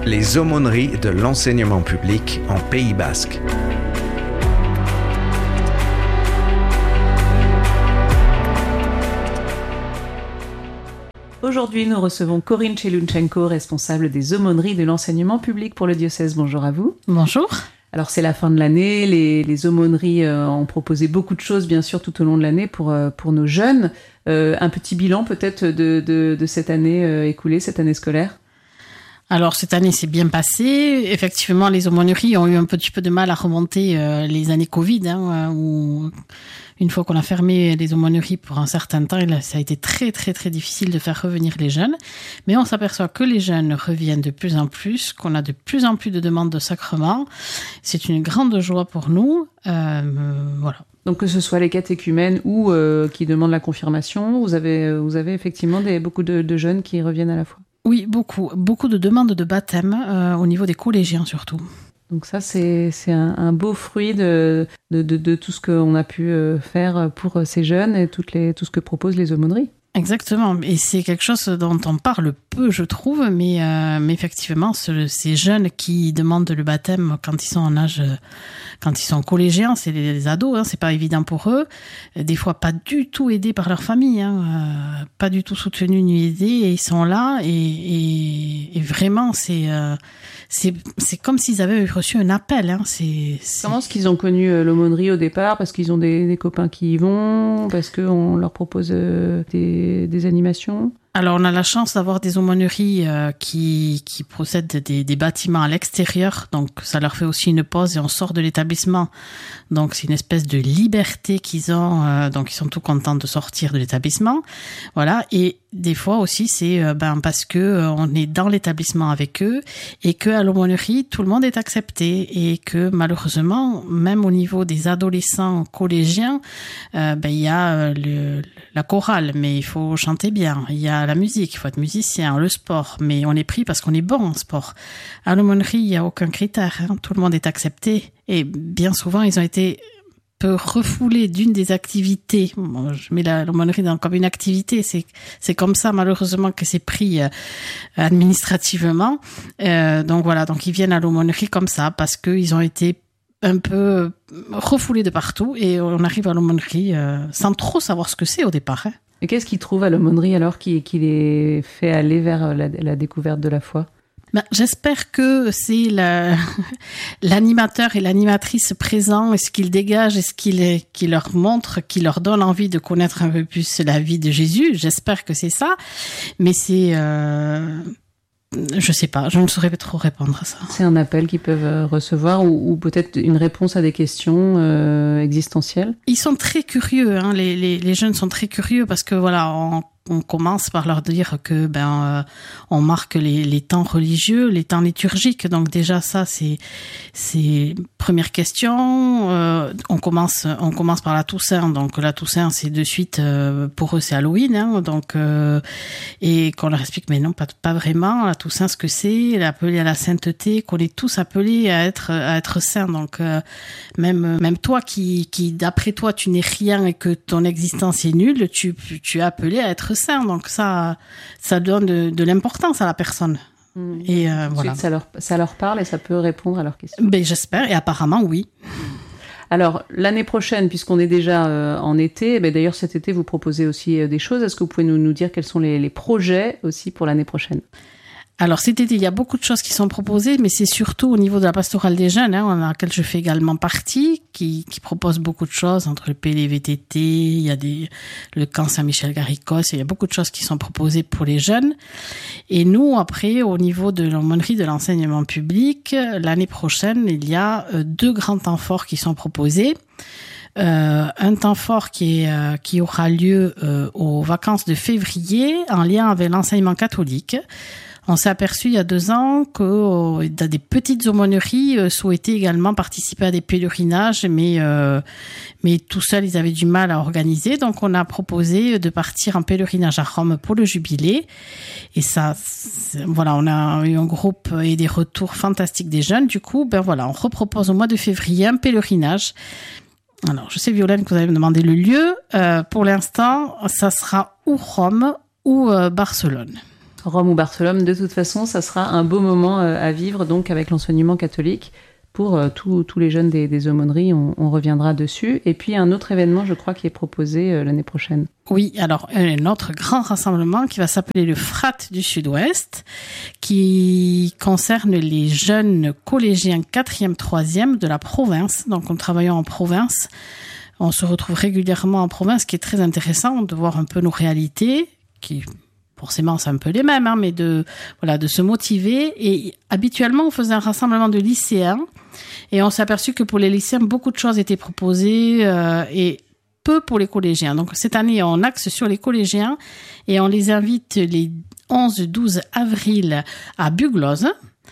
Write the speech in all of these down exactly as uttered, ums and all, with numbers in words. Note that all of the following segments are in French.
Les aumôneries de l'enseignement public en Pays Basque. Aujourd'hui, nous recevons Corinne Chelunchenko, responsable des aumôneries de l'enseignement public pour le diocèse. Bonjour à vous. Bonjour. Alors, c'est la fin de l'année. Les, les aumôneries euh, ont proposé beaucoup de choses, bien sûr, tout au long de l'année pour, euh, pour nos jeunes. Euh, un petit bilan, peut-être, de, de, de cette année euh, écoulée, cette année scolaire. Alors, cette année s'est bien passée. Effectivement, les aumôneries ont eu un petit peu de mal à remonter euh, les années Covid, hein, où une fois qu'on a fermé les aumôneries pour un certain temps, ça a été très, très, très difficile de faire revenir les jeunes. Mais on s'aperçoit que les jeunes reviennent de plus en plus, qu'on a de plus en plus de demandes de sacrements. C'est une grande joie pour nous. Euh, voilà. Donc, que ce soit les catéchumènes ou euh, qui demandent la confirmation, vous avez, vous avez effectivement des, beaucoup de, de jeunes qui reviennent à la fois. Oui, beaucoup. Beaucoup de demandes de baptême, euh, au niveau des collégiens surtout. Donc ça, c'est, c'est un, un beau fruit de, de, de, de tout ce qu'on a pu faire pour ces jeunes et toutes les, tout ce que proposent les aumôneries. Exactement, et c'est quelque chose dont on parle peu, je trouve, mais, euh, mais effectivement, ce, ces jeunes qui demandent le baptême quand ils sont en âge, quand ils sont collégiens, c'est les, les ados, hein, c'est pas évident pour eux, des fois pas du tout aidés par leur famille, hein, euh, pas du tout soutenus ni aidés, et ils sont là, et, et, et vraiment, c'est, euh, c'est, c'est comme s'ils avaient reçu un appel. Hein, c'est, c'est... Comment est-ce qu'ils ont connu l'aumônerie au départ? Parce qu'ils ont des, des copains qui y vont, parce qu'on leur propose euh, des, des animations? Alors, on a la chance d'avoir des aumôneries euh, qui, qui procèdent des, des bâtiments à l'extérieur. Donc, ça leur fait aussi une pause et on sort de l'établissement. Donc, c'est une espèce de liberté qu'ils ont. Euh, donc, ils sont tout contents de sortir de l'établissement. Voilà. Et des fois aussi, c'est euh, ben parce que euh, on est dans l'établissement avec eux et que à l'aumônerie, tout le monde est accepté et que malheureusement, même au niveau des adolescents collégiens, euh, ben il y a euh, le, la chorale, mais il faut chanter bien. Il y a la musique, il faut être musicien, le sport, mais on est pris parce qu'on est bon en sport. À l'aumônerie, il n'y a aucun critère, hein. Tout le monde est accepté et bien souvent, ils ont été peu refoulés d'une des activités. Bon, je mets la, l'aumônerie dans, comme une activité, c'est, c'est comme ça malheureusement que c'est pris euh, administrativement. Euh, donc voilà, donc ils viennent à l'aumônerie comme ça parce qu'ils ont été un peu refoulés de partout et on arrive à l'aumônerie euh, sans trop savoir ce que c'est au départ, hein. Et qu'est-ce qu'ils trouvent à l'aumônerie alors qui, qui les fait aller vers la, la découverte de la foi? Ben, j'espère que c'est la, l'animateur et l'animatrice présent et ce qu'il dégage et ce qu'il, qu'il leur montre, qui leur donne envie de connaître un peu plus la vie de Jésus. J'espère que c'est ça. Mais c'est... Euh, je sais pas, je ne saurais pas trop répondre à ça. C'est un appel qu'ils peuvent recevoir ou, ou peut-être une réponse à des questions euh, existentielles? Ils sont très curieux, hein, les, les, les jeunes sont très curieux parce que voilà, on, on commence par leur dire que ben euh, on marque les, les temps religieux, les temps liturgiques. Donc déjà ça c'est c'est première question. Euh, on commence on commence par la Toussaint. Donc la Toussaint c'est de suite euh, pour eux c'est Halloween. Hein, donc euh, et qu'on leur explique mais non pas pas vraiment la Toussaint ce que c'est, l'appelé à la sainteté, qu'on est tous appelés à être à être saints. Donc euh, même même toi qui qui d'après toi tu n'es rien et que ton existence est nulle, tu tu es appelé à être sain, donc ça, ça donne de, de l'importance à la personne. Mmh. Et euh, Ensuite, voilà. ça leur, ça leur parle et ça peut répondre à leurs questions. Ben j'espère et apparemment oui. Alors l'année prochaine, puisqu'on est déjà euh, en été, ben d'ailleurs cet été vous proposez aussi euh, des choses. Est-ce que vous pouvez nous, nous dire quels sont les, les projets aussi pour l'année prochaine? Alors cet été, il y a beaucoup de choses qui sont proposées, mais c'est surtout au niveau de la pastorale des jeunes, hein, dans laquelle je fais également partie, qui, qui propose beaucoup de choses, entre le P L V T T, il y a des, le camp Saint-Michel-Garicos, il y a beaucoup de choses qui sont proposées pour les jeunes. Et nous, après, au niveau de l'aumônerie de l'enseignement public, l'année prochaine, il y a deux grands temps forts qui sont proposés. Euh, un temps fort qui, est, euh, qui aura lieu euh, aux vacances de février, en lien avec l'enseignement catholique. On s'est aperçu il y a deux ans que euh, dans des petites aumôneries euh, souhaitaient également participer à des pèlerinages, mais euh, mais tout seul ils avaient du mal à organiser. Donc on a proposé de partir en pèlerinage à Rome pour le jubilé. Et ça, voilà, on a eu un groupe et des retours fantastiques des jeunes. Du coup, ben voilà, on repropose au mois de février un pèlerinage. Alors, je sais Violaine que vous allez me demander le lieu. Euh, pour l'instant, ça sera ou Rome ou euh, Barcelone. Rome ou Barcelone, de toute façon, ça sera un beau moment à vivre donc avec l'enseignement catholique pour euh, tous tous les jeunes des, des aumôneries. On, on reviendra dessus. Et puis un autre événement, je crois, qui est proposé euh, l'année prochaine. Oui, alors un autre grand rassemblement qui va s'appeler le F R A T du Sud-Ouest, qui concerne les jeunes collégiens quatrième, troisième de la province. Donc, en travaillant en province, on se retrouve régulièrement en province, ce qui est très intéressant de voir un peu nos réalités, qui forcément c'est un peu les mêmes, hein, mais de voilà de se motiver. Et habituellement, on faisait un rassemblement de lycéens, et on s'est aperçu que pour les lycéens, beaucoup de choses étaient proposées euh, et peu pour les collégiens. Donc cette année, on axe sur les collégiens et on les invite les onze douze avril à Bugloz.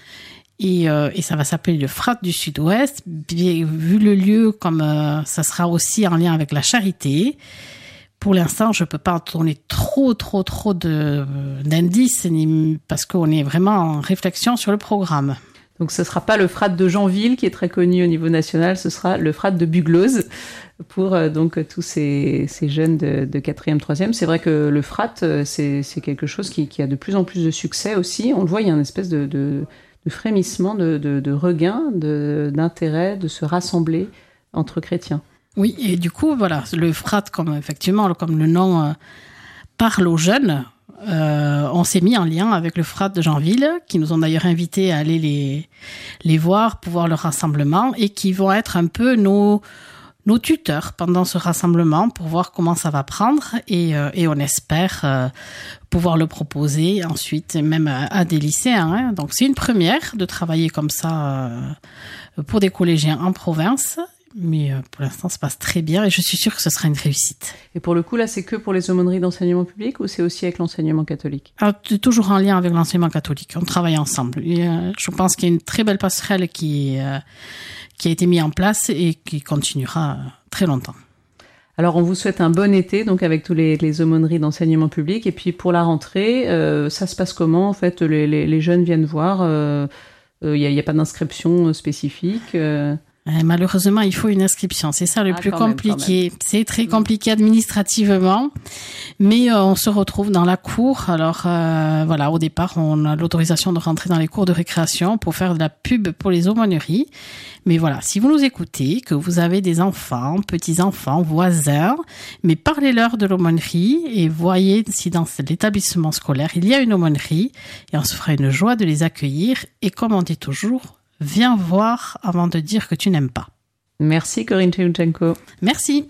Et, euh, et ça va s'appeler le F R A T du Sud-Ouest. Bien, vu le lieu, comme euh, ça sera aussi en lien avec la charité. Pour l'instant, je peux pas en donner trop, trop, trop de, d'indices, ni, parce qu'on est vraiment en réflexion sur le programme. Donc ce sera pas le F R A T de Janville, qui est très connu au niveau national, ce sera le F R A T de Bugloz, pour euh, donc tous ces, ces jeunes de, de quatrième, troisième. C'est vrai que le F R A T, c'est, c'est quelque chose qui, qui a de plus en plus de succès aussi. On le voit, il y a une espèce de... de de frémissement, de, de, de regain, de, d'intérêt, de se rassembler entre chrétiens. Oui, et du coup, voilà, le F R A T, comme effectivement, comme le nom euh, parle aux jeunes, euh, on s'est mis en lien avec le F R A T de Janville, qui nous ont d'ailleurs invités à aller les, les voir pour voir leur rassemblement, et qui vont être un peu nos, nos tuteurs pendant ce rassemblement pour voir comment ça va prendre, et, euh, et on espère euh, pouvoir le proposer ensuite même à, à des lycéens. Hein. Donc c'est une première de travailler comme ça euh, pour des collégiens en province, mais euh, pour l'instant ça passe très bien et je suis sûre que ce sera une réussite. Et pour le coup là, c'est que pour les aumôneries d'enseignement public ou c'est aussi avec l'enseignement catholique? Alors, toujours en lien avec l'enseignement catholique, on travaille ensemble. Et, euh, je pense qu'il y a une très belle passerelle qui, euh, qui a été mise en place et qui continuera très longtemps. Alors, on vous souhaite un bon été, donc avec tous les, les aumôneries d'enseignement public. Et puis, pour la rentrée, euh, ça se passe comment? En fait, les, les, les jeunes viennent voir. Il euh, n'y euh, a, a pas d'inscription spécifique euh... Malheureusement, il faut une inscription. C'est ça le ah, plus compliqué. Même, c'est très compliqué administrativement, mais euh, on se retrouve dans la cour. Alors euh, voilà, au départ, on a l'autorisation de rentrer dans les cours de récréation pour faire de la pub pour les aumôneries. Mais voilà, si vous nous écoutez, que vous avez des enfants, petits-enfants, voisins, mais parlez-leur de l'aumônerie et voyez si dans l'établissement scolaire, il y a une aumônerie et on se fera une joie de les accueillir. Et comme on dit toujours, viens voir avant de dire que tu n'aimes pas. Merci Corinne Chevchenko. Merci.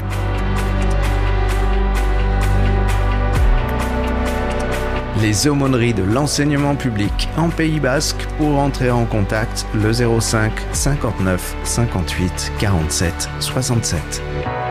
Les aumôneries de l'enseignement public en Pays Basque. Pour entrer en contact, le zéro cinq cinquante-neuf cinquante-huit quarante-sept soixante-sept.